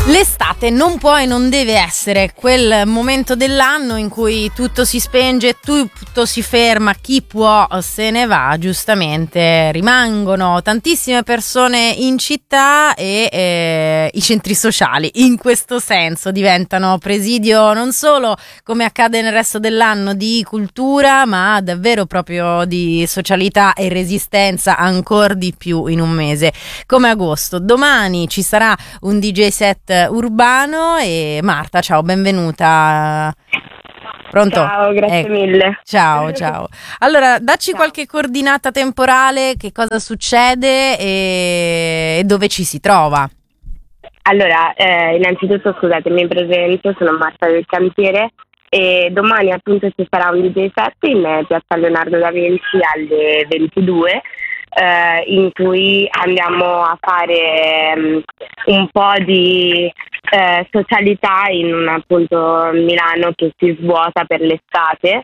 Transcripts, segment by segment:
L'estate non può e non deve essere quel momento dell'anno in cui tutto si spenge, tutto si ferma, chi può se ne va, giustamente rimangono tantissime persone in città e i centri sociali in questo senso diventano presidio non solo, come accade nel resto dell'anno, di cultura, ma davvero proprio di socialità e resistenza ancora di più in un mese come agosto. Domani ci sarà un DJ set urbano e Marta, ciao, benvenuta. Pronto? Ciao, grazie mille. Ciao. Allora, dacci Ciao. qualche coordinata temporale, che cosa succede e dove ci si trova. Allora, innanzitutto scusate, mi presento, sono Marta del Cantiere e domani appunto ci sarà un DJ set in piazza Leonardo da Vinci alle 22 in cui andiamo a fare un po' di socialità in un appunto Milano che si svuota per l'estate.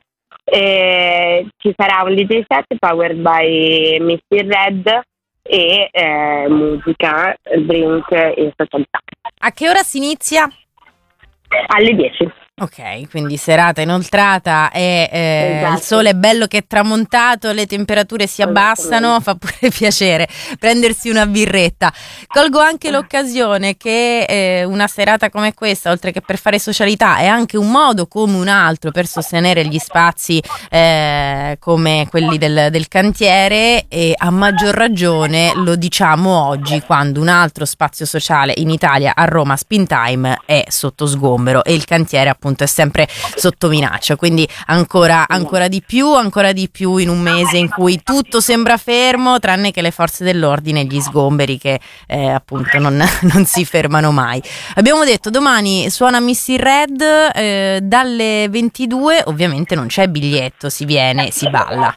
Ci sarà un DJ set powered by Mr. Red e musica, drink e socialità. A che ora si inizia? Alle 10. Ok, quindi serata inoltrata e Esatto. il sole è bello che è tramontato, le temperature si abbassano, fa pure piacere prendersi una birretta. Colgo anche l'occasione che una serata come questa, oltre che per fare socialità, è anche un modo come un altro per sostenere gli spazi come quelli del cantiere, e a maggior ragione lo diciamo oggi quando un altro spazio sociale in Italia, a Roma, Spin Time, è sotto sgombero e il cantiere appunto è sempre sotto minaccia, quindi ancora di più in un mese in cui tutto sembra fermo tranne che le forze dell'ordine e gli sgomberi che appunto non si fermano mai. Abbiamo detto domani suona Missy Red dalle 22, ovviamente non c'è biglietto, si viene, si balla.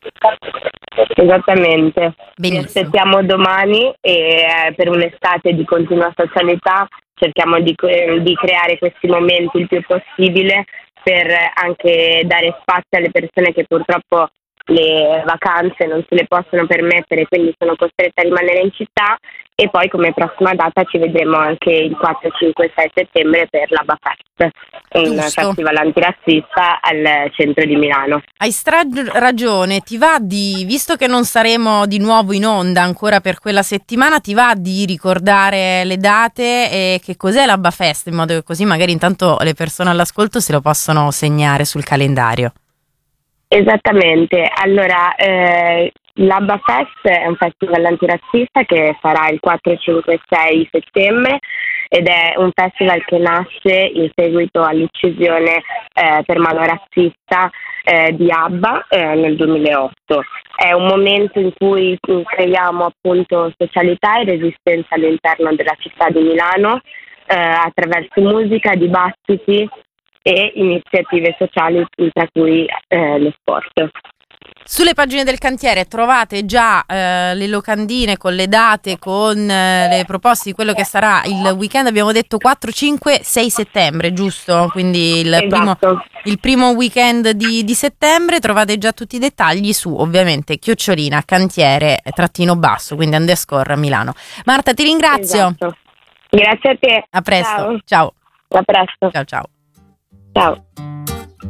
Esattamente. Benissimo. Vi aspettiamo domani e per un'estate di continua socialità cerchiamo di creare questi momenti il più possibile per anche dare spazio alle persone che purtroppo le vacanze non se le possono permettere, quindi sono costrette a rimanere in città. E poi come prossima data ci vedremo anche il 4, 5 e 6 settembre per l'Abba Fest, un Giusto. festival antirazzista al centro di Milano. Hai ragione, ti va visto che non saremo di nuovo in onda ancora per quella settimana, ti va di ricordare le date e che cos'è l'Abba Fest, in modo che così magari intanto le persone all'ascolto se lo possono segnare sul calendario. Esattamente, allora l'Abba Fest è un festival antirazzista che sarà il 4, 5 e 6 settembre ed è un festival che nasce in seguito all'uccisione per mano razzista di Abba nel 2008. È un momento in cui creiamo appunto socialità e resistenza all'interno della città di Milano attraverso musica, dibattiti e iniziative sociali tra cui lo sport. Sulle pagine del cantiere trovate già le locandine con le date, con le proposte di quello che sarà il weekend, abbiamo detto 4, 5, 6 settembre, giusto? Quindi Esatto. il primo weekend di settembre. Trovate già tutti i dettagli su, ovviamente, @cantiere_ quindi _ Milano. Marta, ti ringrazio. Esatto. Grazie a te. A presto. Ciao. A presto. Ciao. Ciao.